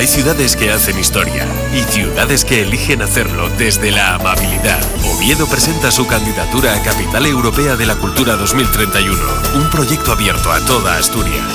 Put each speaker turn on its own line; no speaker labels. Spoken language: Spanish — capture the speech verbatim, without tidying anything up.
Hay ciudades que hacen historia y ciudades que eligen hacerlo desde la amabilidad. Oviedo presenta su candidatura a Capital Europea de la Cultura dos mil treinta y uno, un proyecto abierto a toda Asturias.